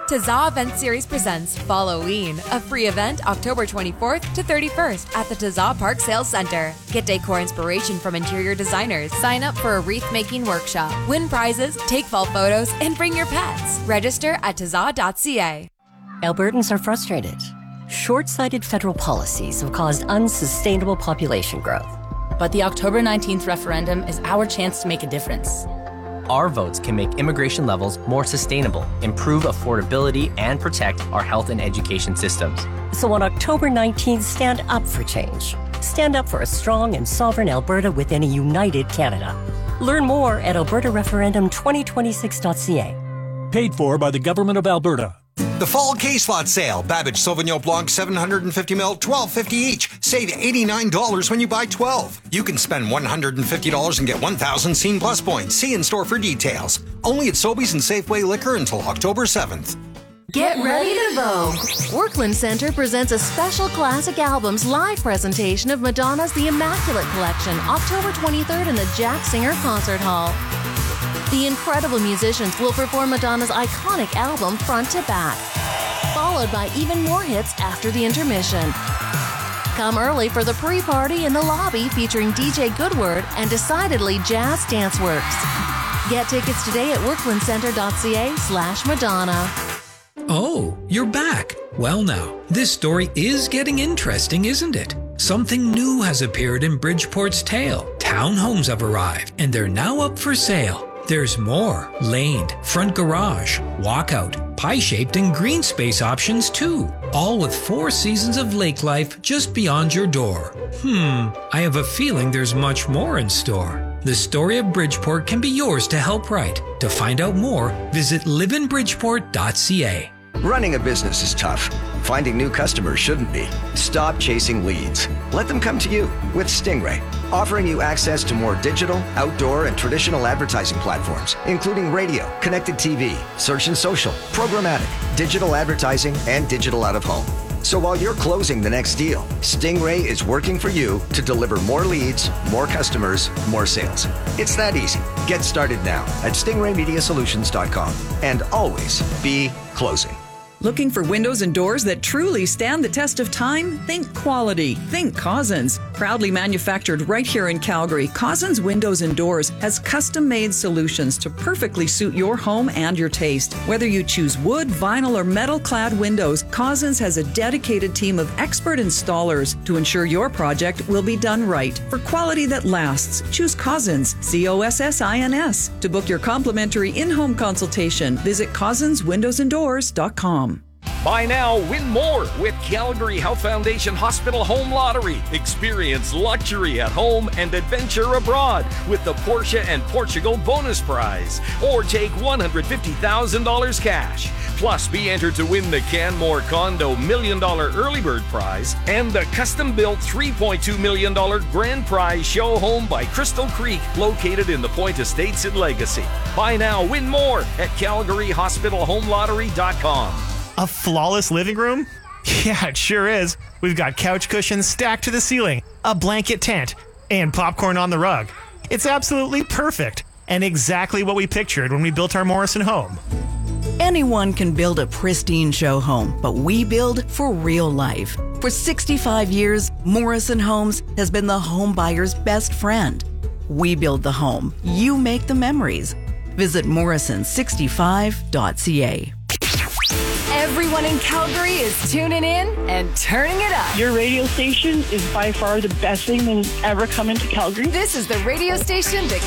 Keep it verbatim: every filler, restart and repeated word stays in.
Tazza Event Series presents Halloween, a free event October twenty-fourth to thirty-first at the Tazza Park Sales Center. Get decor inspiration from interior designers. Sign up for a wreath-making workshop. Win prizes, take fall photos, and bring your pets. Register at tazza dot c a. Albertans are frustrated. Short-sighted federal policies have caused unsustainable population growth. But the October nineteenth referendum is our chance to make a difference. Our votes can make immigration levels more sustainable, improve affordability, and protect our health and education systems. So on October nineteenth, stand up for change. Stand up for a strong and sovereign Alberta within a united Canada. Learn more at alberta referendum twenty twenty-six dot c a. Paid for by the Government of Alberta. The fall case lot sale. Babbage Sauvignon Blanc seven hundred fifty milliliters, twelve fifty each. Save eighty-nine dollars when you buy twelve. You can spend one hundred fifty dollars and get one thousand Scene Plus points. See in store for details. Only at Sobeys and Safeway Liquor until October seventh. Get ready to vogue. Workland Center presents a special Classic Albums live presentation of Madonna's The Immaculate Collection, October twenty-third in the Jack Singer Concert Hall. The incredible musicians will perform Madonna's iconic album front to back, followed by even more hits after the intermission. Come early for the pre-party in the lobby featuring D J Goodword and decidedly jazz dance works. Get tickets today at workland center dot c a slash Madonna. Oh, you're back. Well now, this story is getting interesting, isn't it? Something new has appeared in Bridgeport's tale. Townhomes have arrived, and they're now up for sale. There's more laned, front garage, walkout, pie-shaped and green space options too. All with four seasons of lake life just beyond your door. Hmm, I have a feeling there's much more in store. The story of Bridgeport can be yours to help write. To find out more, visit live in bridgeport dot c a. Running a business is tough. Finding new customers shouldn't be. Stop chasing leads. Let them come to you with Stingray, offering you access to more digital, outdoor, and traditional advertising platforms, including radio, connected T V, search and social, programmatic, digital advertising, and digital out-of-home. So while you're closing the next deal, Stingray is working for you to deliver more leads, more customers, more sales. It's that easy. Get started now at stingray media solutions dot com and always be closing. Looking for windows and doors that truly stand the test of time? Think quality. Think Cozzens. Proudly manufactured right here in Calgary, Cozzens Windows and Doors has custom-made solutions to perfectly suit your home and your taste. Whether you choose wood, vinyl, or metal-clad windows, Cozzens has a dedicated team of expert installers to ensure your project will be done right. For quality that lasts, choose Cozzens, C O S S I N S. To book your complimentary in-home consultation, visit cozzens windows and doors dot com. Buy now, win more with Calgary Health Foundation Hospital Home Lottery. Experience luxury at home and adventure abroad with the Porsche and Portugal bonus prize. Or take one hundred fifty thousand dollars cash. Plus, be entered to win the Canmore Condo Million Dollar Early Bird Prize and the custom-built three point two million dollars Grand Prize Show Home by Crystal Creek, located in the Point Estates in Legacy. Buy now, win more at calgary hospital home lottery dot com. A flawless living room? Yeah, it sure is. We've got couch cushions stacked to the ceiling, a blanket tent, and popcorn on the rug. It's absolutely perfect and exactly what we pictured when we built our Morrison home. Anyone can build a pristine show home, but we build for real life. For sixty-five years, Morrison Homes has been the home buyer's best friend. We build the home. You make the memories. Visit morrison sixty-five dot c a. Everyone in Calgary is tuning in and turning it up. Your radio station is by far the best thing that's ever come into Calgary. This is the radio station that